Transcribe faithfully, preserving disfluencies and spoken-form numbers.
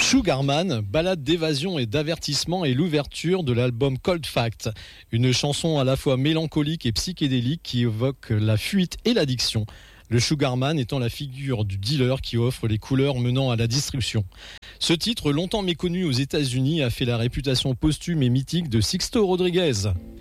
Sugarman, balade d'évasion et d'avertissement, est l'ouverture de l'album Cold Fact, une chanson à la fois mélancolique et psychédélique qui évoque la fuite et l'addiction. Le Sugarman étant la figure du dealer qui offre les couleurs menant à la destruction. Ce titre, longtemps méconnu aux États-Unis, a fait la réputation posthume et mythique de Sixto Rodriguez.